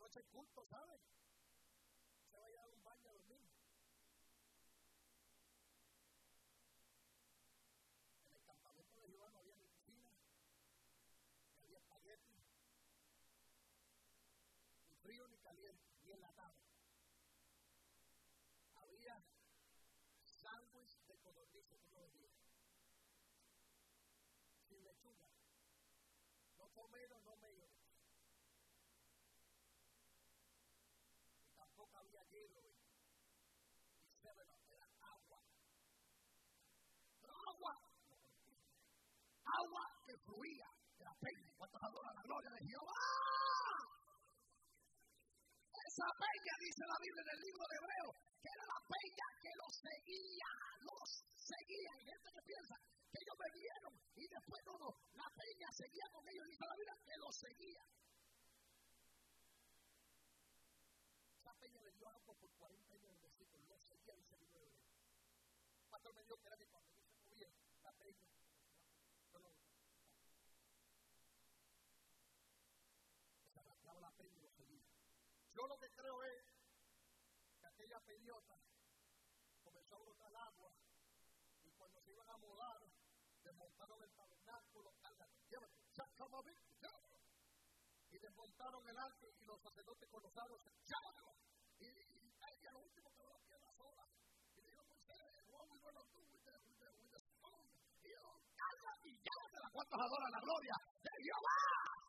noche el culto, ¿sabe? Se vaya a dar un baño a dormir. En el campamento de Jehová no había ni piscina, ni había espagueti, ni frío ni caliente, ni enlatado. Había sándwich de codorniz todos los días, sin lechuga, no tomato, no mayonnaise. Y tampoco había hielo y 7-Up, era agua. Pero agua que fluía de la peña. ¿Cuántos adoran la gloria de Jehová? Esa peña, dice la Biblia en el libro de Hebreos, que era la peña que los seguía. Hay gente que piensa que ellos bebieron y después no, la peña seguía con ellos, dice la Biblia que los seguía. Esa peña le dio agua por 40 años del desierto, los seguía, dice el libro de Hebreos. El pastor me dijo que era que cuando ellos se movían, la peña se arrastraba la peña y los seguía. Yo lo que creo es que aquella peñota comenzó a brotar agua y cuando se iban a mudar, desmontaron el tabernáculo, y desmontaron el arca y los sacerdotes con los aros, llévatelo. Y a lo último quedó la piedra sola. Y dijo, what we gonna do with the stone? Y dijo, carga y llévatela. ¿Cuántos adoran la gloria de Jehová?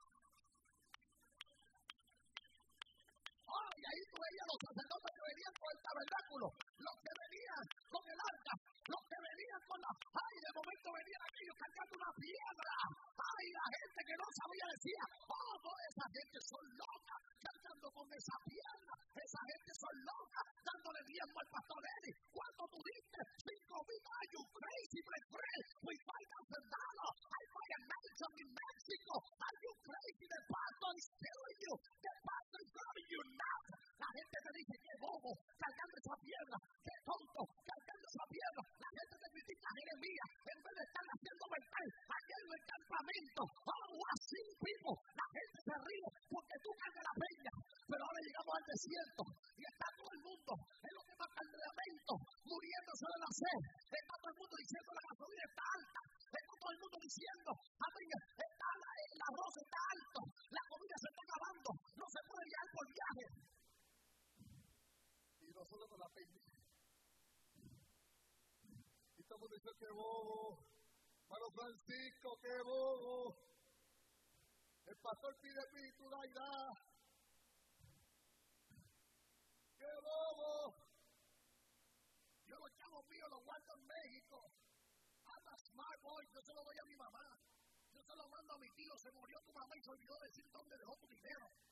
Y ahí tú veías los sacerdotes que venían con el tabernáculo, los que venían con el arca, los que venían con la... de momento venían aquellos cargando una piedra. La gente que no sabía decía, esa gente son locas cargando con esa piedra. Esa gente son locas dándole diezmo al pastor Eli. ¿Cuánto tuviste? 5,000. Are you crazy, my friend? We $5,000. I buy a mansion in Mexico. Are you crazy? The pastor is killing you. The pastor is driving you nuts. La gente te dice, qué bobo, cargando esa piedra. Qué tonto, cargando esa piedra. La gente te critica a Jeremías en vez de estar haciendo mental. Ayer en el campamento, así people. La gente se ríe porque tú cargas la peña. Pero ahora llegamos al desierto y está todo el mundo en lo que va al lamento, muriéndose de la sed. Está todo el mundo diciendo la gasolina está alta. Está todo el mundo diciendo, el arroz está alto. La comida se está acabando. No se puede viajar por viaje. Y nosotros con la peña. Y todo el mundo dice, qué bobo. Hermano Francisco, qué bobo. El pastor pide espíritu da y da. ¡Qué bobo! Yo los chavos míos los guardo en México. Anda smart boy, yo se lo doy a mi mamá. Yo se lo mando a mi tío, se murió tu mamá y se olvidó decir dónde dejó tu dinero.